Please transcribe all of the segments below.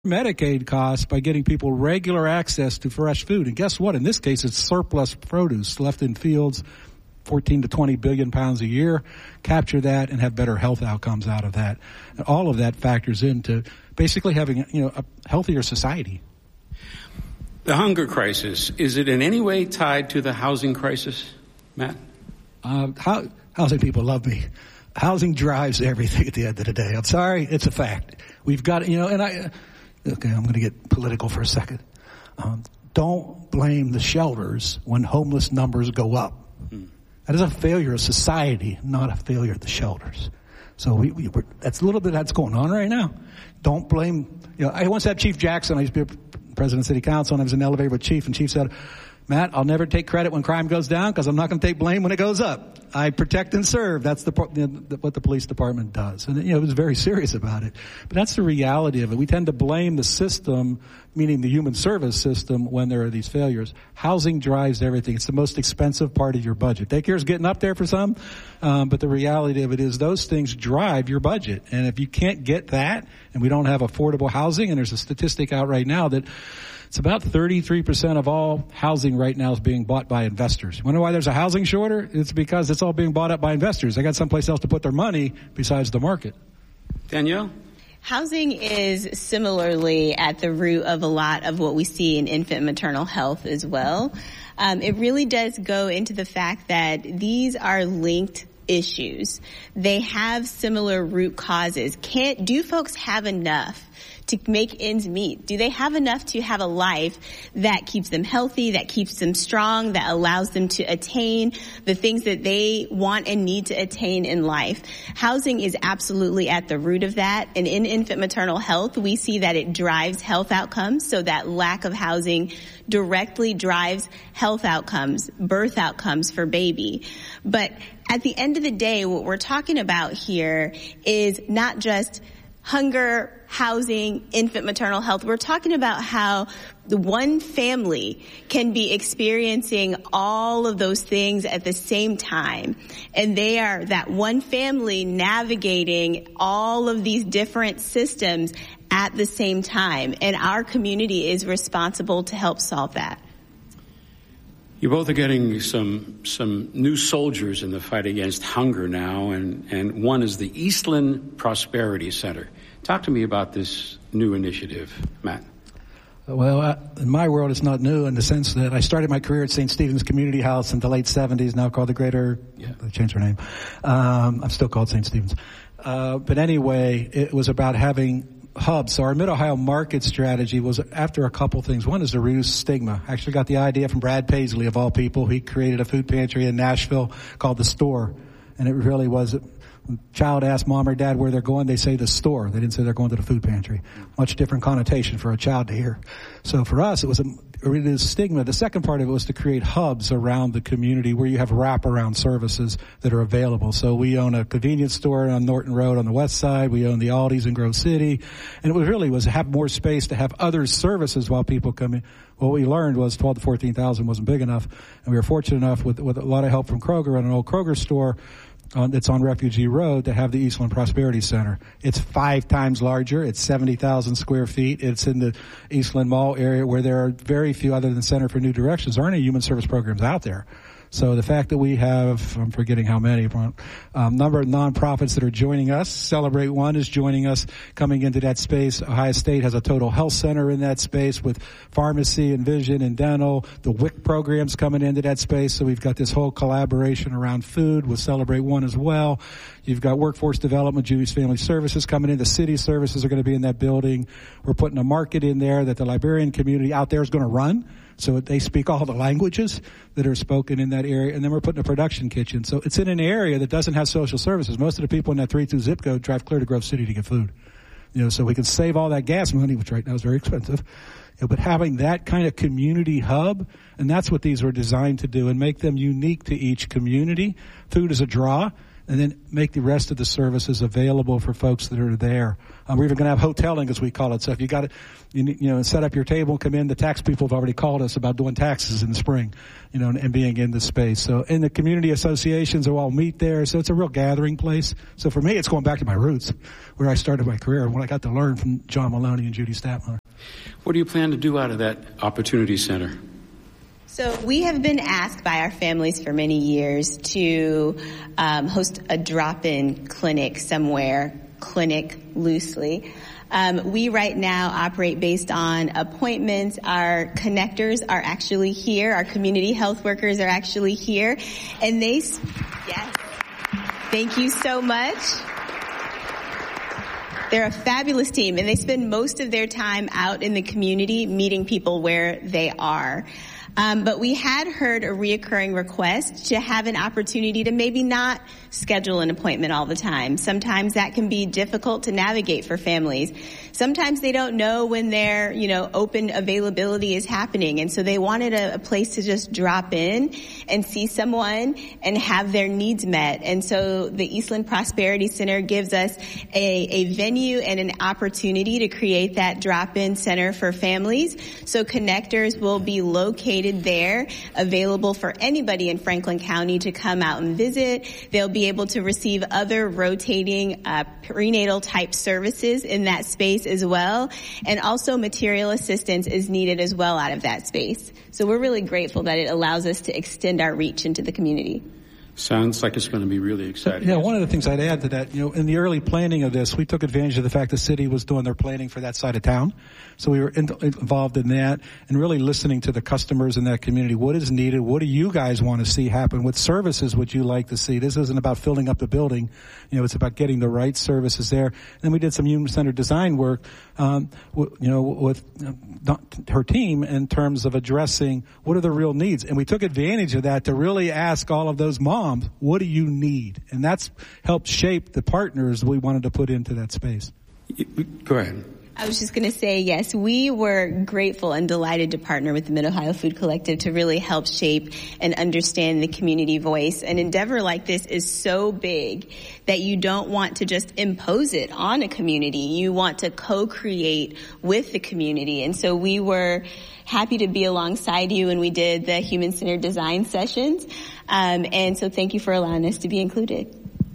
Medicaid costs by getting people regular access to fresh food. And guess what? In this case, it's surplus produce left in fields, 14 to 20 billion pounds a year. Capture that and have better health outcomes out of that. And all of that factors into basically having, a healthier society. The hunger crisis, is it in any way tied to the housing crisis, Matt? Housing people love me. Housing drives everything at the end of the day. I'm sorry, it's a fact. We've got, okay, I'm going to get political for a second. Don't blame the shelters when homeless numbers go up. That is a failure of society, not a failure of the shelters. So that's a little bit that's going on right now. Don't blame, I once had Chief Jackson, I used to be president of city council, and I was in an elevator with Chief, and Chief said, Matt, I'll never take credit when crime goes down because I'm not going to take blame when it goes up. I protect and serve. That's what the police department does. And, it was very serious about it. But that's the reality of it. We tend to blame the system, meaning the human service system, when there are these failures. Housing drives everything. It's the most expensive part of your budget. Daycare is getting up there for some, but the reality of it is those things drive your budget. And if you can't get that, and we don't have affordable housing, and there's a statistic out right now that it's about 33% of all housing right now is being bought by investors. You wonder why there's a housing shortage? It's because it's all being bought up by investors. They got someplace else to put their money besides the market. Danielle? Housing is similarly at the root of a lot of what we see in infant and maternal health as well. It really does go into the fact that these are linked issues. They have similar root causes. Do folks have enough to make ends meet? Do they have enough to have a life that keeps them healthy, that keeps them strong, that allows them to attain the things that they want and need to attain in life? Housing is absolutely at the root of that. And in infant maternal health, we see that it drives health outcomes. So that lack of housing directly drives health outcomes, birth outcomes for baby. But at the end of the day, what we're talking about here is not just hunger, housing, infant maternal health. We're talking about how the one family can be experiencing all of those things at the same time. And they are that one family navigating all of these different systems at the same time. And our community is responsible to help solve that. You both are getting some new soldiers in the fight against hunger now, and one is the Eastland Prosperity Center. Talk to me about this new initiative, Matt. Well, in my world, it's not new in the sense that I started my career at St. Stephen's Community House in the late 70s, now called the Greater, they changed their name. I'm still called St. Stephen's. But anyway, it was about having hubs. So our Mid-Ohio market strategy was after a couple things. One is to reduce stigma. I actually got the idea from Brad Paisley, of all people. He created a food pantry in Nashville called The Store. And it really was, when a child asks mom or dad where they're going, they say the store. They didn't say they're going to the food pantry. Much different connotation for a child to hear. So for us, it was a reduce stigma. The second part of it was to create hubs around the community where you have wraparound services that are available. So we own a convenience store on Norton Road on the west side. We own the Aldi's in Grove City. And it was to have more space to have other services while people come in. What we learned was 12 to 14,000 wasn't big enough. And we were fortunate enough with a lot of help from Kroger and an old Kroger store that's on Refugee Road to have the Eastland Prosperity Center. It's 5 times larger. It's 70,000 square feet. It's in the Eastland Mall area where there are very few, other than Center for New Directions, there aren't any human service programs out there. So the fact that we have, I'm forgetting how many, number of nonprofits that are joining us. Celebrate One is joining us, coming into that space. Ohio State has a total health center in that space with pharmacy and vision and dental. The WIC programs coming into that space. So we've got this whole collaboration around food with Celebrate One as well. You've got workforce development, Jewish Family Services coming in. The city services are going to be in that building. We're putting a market in there that the librarian community out there is going to run. So they speak all the languages that are spoken in that area. And then we're putting a production kitchen. So it's in an area that doesn't have social services. Most of the people in that 32 zip code drive clear to Grove City to get food. So we can save all that gas money, which right now is very expensive. But having that kind of community hub, and that's what these were designed to do, and make them unique to each community. Food is a draw. And then make the rest of the services available for folks that are there. We're even going to have hoteling, as we call it. So if you got to, set up your table, come in. The tax people have already called us about doing taxes in the spring, and being in the space. So in the community associations, will all meet there. So it's a real gathering place. So for me, it's going back to my roots, where I started my career, when I got to learn from John Maloney and Judy Statler. What do you plan to do out of that Opportunity Center? So we have been asked by our families for many years to host a drop-in clinic somewhere, clinic loosely. We right now operate based on appointments. Our connectors are actually here. Our community health workers are actually here. And yes, thank you so much. They're a fabulous team, and they spend most of their time out in the community meeting people where they are. But we had heard a reoccurring request to have an opportunity to maybe not schedule an appointment all the time. Sometimes that can be difficult to navigate for families. Sometimes they don't know when their, open availability is happening. And so they wanted a place to just drop in and see someone and have their needs met. And so the Eastland Prosperity Center gives us a venue and an opportunity to create that drop-in center for families. So connectors will be located there, available for anybody in Franklin County to come out and visit. They'll be able to receive other rotating prenatal type services in that space as well. And also material assistance is needed as well out of that space. So we're really grateful that it allows us to extend our reach into the community. Sounds like it's going to be really exciting. Yeah, one of the things I'd add to that, in the early planning of this, we took advantage of the fact the city was doing their planning for that side of town. So we were involved in that and really listening to the customers in that community. What is needed? What do you guys want to see happen? What services would you like to see? This isn't about filling up the building. It's about getting the right services there. And then we did some human-centered design work, with her team in terms of addressing what are the real needs. And we took advantage of that to really ask all of those moms, what do you need? And that's helped shape the partners we wanted to put into that space. Go ahead. I was just going to say, yes, we were grateful and delighted to partner with the Mid-Ohio Food Collective to really help shape and understand the community voice. An endeavor like this is so big that you don't want to just impose it on a community. You want to co-create with the community. And so we were happy to be alongside you when we did the human-centered design sessions. And so thank you for allowing us to be included.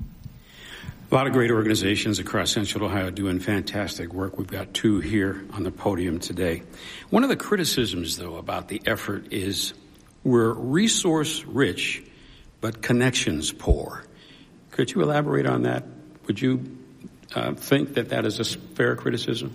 A lot of great organizations across Central Ohio doing fantastic work. We've got two here on the podium today. One of the criticisms, though, about the effort is we're resource-rich, but connections-poor. Could you elaborate on that? Would you think that is a fair criticism?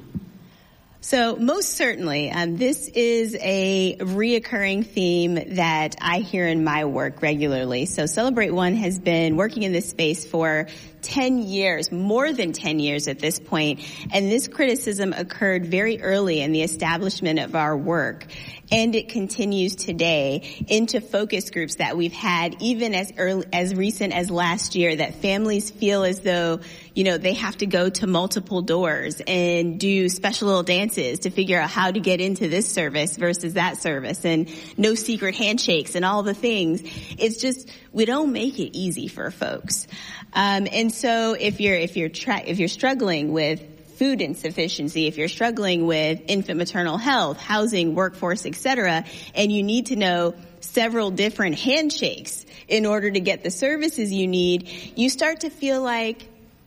So most certainly, this is a reoccurring theme that I hear in my work regularly. So Celebrate One has been working in this space for 10 years, more than 10 years at this point, and this criticism occurred very early in the establishment of our work. And it continues today into focus groups that we've had even as recent as last year, that families feel as though, they have to go to multiple doors and do special little dances to figure out how to get into this service versus that service, and no secret handshakes and all the things. It's just, we don't make it easy for folks. And so if you're struggling with food insufficiency, if you're struggling with infant maternal health, housing, workforce, etc., and you need to know several different handshakes in order to get the services you need, you start to feel like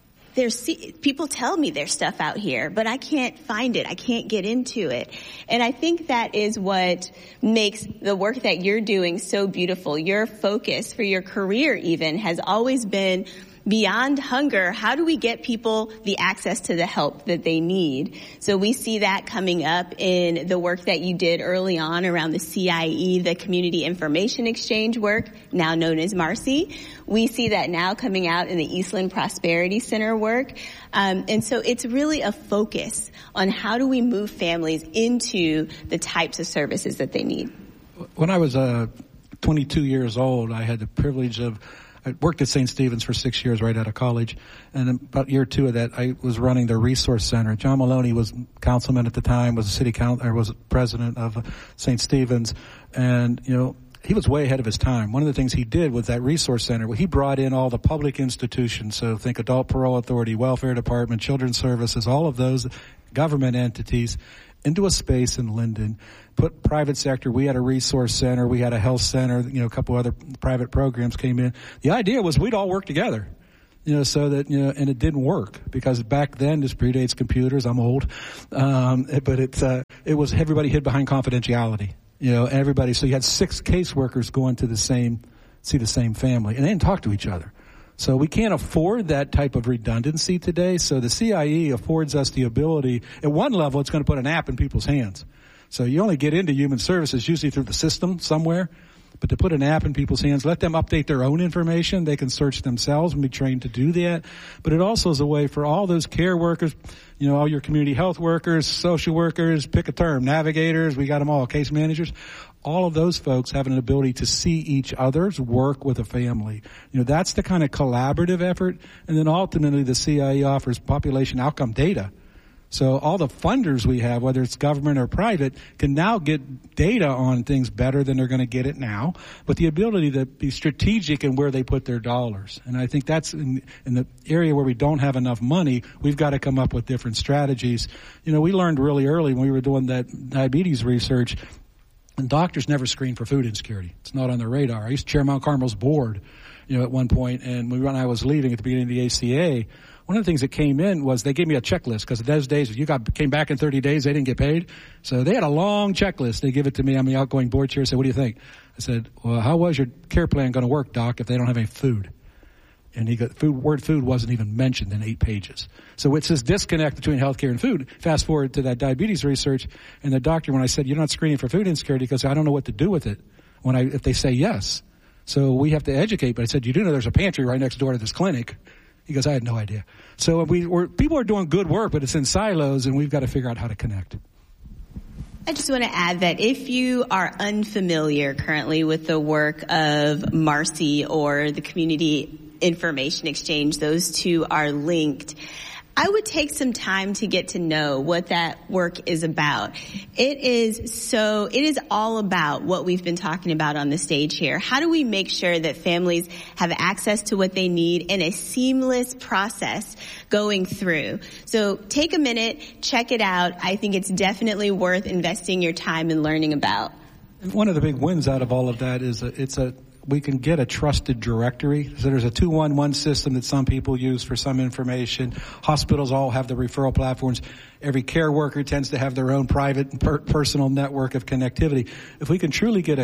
people tell me there's stuff out here, but I can't find it. I can't get into it. And I think that is what makes the work that you're doing so beautiful. Your focus for your career even has always been beyond hunger. How do we get people the access to the help that they need? So we see that coming up in the work that you did early on around the CIE, the Community Information Exchange work, now known as Marcy. We see that now coming out in the Eastland Prosperity Center work. And so it's really a focus on how do we move families into the types of services that they need. When I was 22 years old, I had the privilege of I worked at St. Stephen's for 6 years right out of college, and about year two of that, I was running the resource center. John Maloney was councilman at the time, was was president of St. Stephen's, and he was way ahead of his time. One of the things he did with that resource center, he brought in all the public institutions. So think Adult Parole Authority, Welfare Department, Children's Services, all of those government entities into a space in Linden, put private sector. We had a resource center. We had a health center. A couple other private programs came in. The idea was we'd all work together, so that, and it didn't work because back then, this predates computers. I'm old. But it was everybody hid behind confidentiality, everybody. So you had 6 caseworkers going to see the same family, and they didn't talk to each other. So we can't afford that type of redundancy today. So the CIE affords us the ability, at one level, it's going to put an app in people's hands. So you only get into human services usually through the system somewhere. But to put an app in people's hands, let them update their own information. They can search themselves and be trained to do that. But it also is a way for all those care workers, all your community health workers, social workers, pick a term, navigators, we got them all, case managers. All of those folks have an ability to see each other's work with a family. That's the kind of collaborative effort. And then ultimately the CIE offers population outcome data. So all the funders we have, whether it's government or private, can now get data on things better than they're going to get it now, but the ability to be strategic in where they put their dollars. And I think that's in the area where we don't have enough money, we've got to come up with different strategies. We learned really early when we were doing that diabetes research, and doctors never screen for food insecurity. It's not on their radar. I used to chair Mount Carmel's board, at one point, and when I was leaving at the beginning of the ACA, one of the things that came in was they gave me a checklist because those days, if you came back in 30 days, they didn't get paid. So they had a long checklist. They give it to me. I'm the outgoing board chair. I said, what do you think? I said, well, how was your care plan going to work, Doc, if they don't have any food? And word food wasn't even mentioned in 8 pages. So it's this disconnect between healthcare and food. Fast forward to that diabetes research, and the doctor, when I said, you're not screening for food insecurity, because I don't know what to do with it if they say yes. So we have to educate. But I said, you do know there's a pantry right next door to this clinic. He goes, I had no idea. So people are doing good work, but it's in silos, and we've got to figure out how to connect. I just want to add that if you are unfamiliar currently with the work of Marcy or the Community Information Exchange, those two are linked. I would take some time to get to know what that work is about. It is all about what we've been talking about on the stage here. How do we make sure that families have access to what they need in a seamless process going through? So take a minute, check it out. I think it's definitely worth investing your time in learning about. One of the big wins out of all of that is we can get a trusted directory. So there's a 211 system that some people use for some information. Hospitals all have the referral platforms. Every care worker tends to have their own private personal network of connectivity. If we can truly get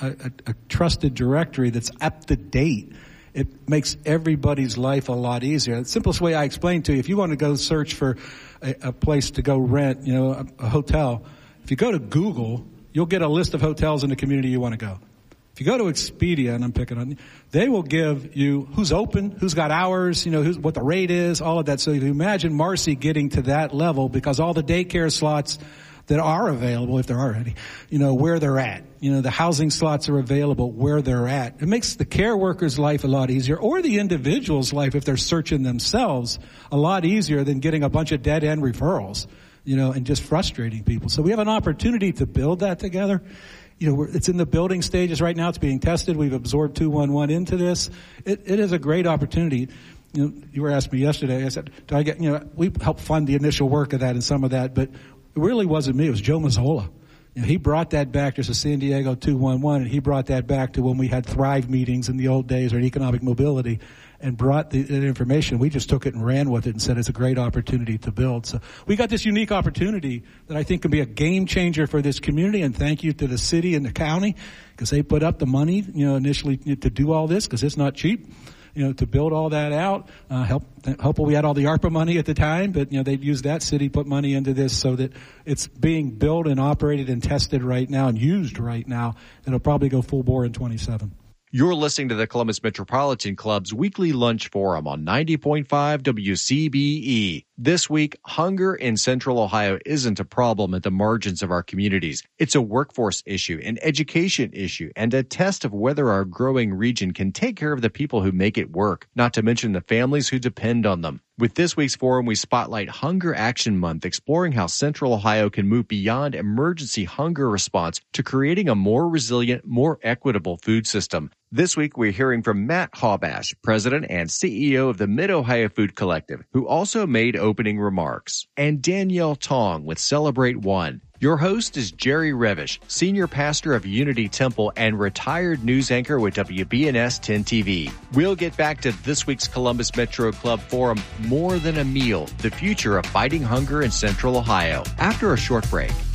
a trusted directory that's up to date, it makes everybody's life a lot easier. The simplest way I explain to you, if you want to go search for a place to go rent, a hotel, if you go to Google, you'll get a list of hotels in the community you want to go. If you go to Expedia, and I'm picking on, they will give you who's open, who's got hours, what the rate is, all of that. So you imagine Marcy getting to that level because all the daycare slots that are available, if there are any, where they're at. The housing slots are available where they're at. It makes the care worker's life a lot easier, or the individual's life, if they're searching themselves, a lot easier than getting a bunch of dead-end referrals, and just frustrating people. So we have an opportunity to build that together. It's in the building stages right now. It's being tested. We've absorbed 211 into this. It is a great opportunity. You were asking me yesterday. I said, do I get, we helped fund the initial work of that and some of that, but it really wasn't me. It was Joe Mazzola. He brought that back. There's a San Diego 211, and he brought that back to when we had Thrive meetings in the old days, or economic mobility, and brought the information. We just took it and ran with it and said it's a great opportunity to build. So we got this unique opportunity that I think can be a game changer for this community, and thank you to the city and the county because they put up the money, initially to do all this because it's not cheap. To build all that out, helpful we had all the ARPA money at the time, but, they'd use that city, put money into this so that it's being built and operated and tested right now and used right now. It'll probably go full bore in 27. You're listening to the Columbus Metropolitan Club's weekly lunch forum on 90.5 WCBE. This week, hunger in Central Ohio isn't a problem at the margins of our communities. It's a workforce issue, an education issue, and a test of whether our growing region can take care of the people who make it work, not to mention the families who depend on them. With this week's forum, we spotlight Hunger Action Month, exploring how Central Ohio can move beyond emergency hunger response to creating a more resilient, more equitable food system. This week, we're hearing from Matt Haubash, President and CEO of the Mid-Ohio Food Collective, who also made opening remarks, and Danielle Tong with Celebrate One. Your host is Jerry Revish, Senior Pastor of Unity Temple and retired news anchor with WBNS 10 TV. We'll get back to this week's Columbus Metro Club Forum, More Than a Meal, the future of fighting hunger in Central Ohio, after a short break.